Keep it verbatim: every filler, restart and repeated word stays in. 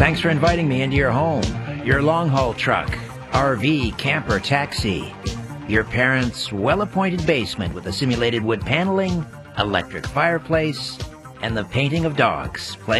Thanks for inviting me into your home, your long-haul truck, R V, camper, taxi, your parents' well-appointed basement with a simulated wood paneling, electric fireplace, and the painting of dogs playing